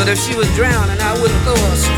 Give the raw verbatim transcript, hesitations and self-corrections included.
But if she was drowning, I wouldn't throw her